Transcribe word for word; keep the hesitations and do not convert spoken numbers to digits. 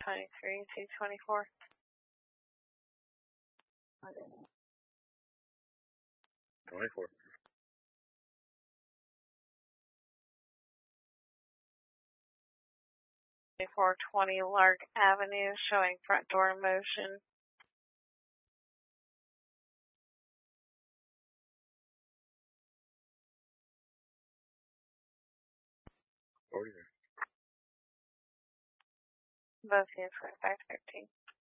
twenty-three, two twenty-four. twenty-four. twenty-four twenty Lark Avenue, showing front door motion. forty there. Both units were five thirteen.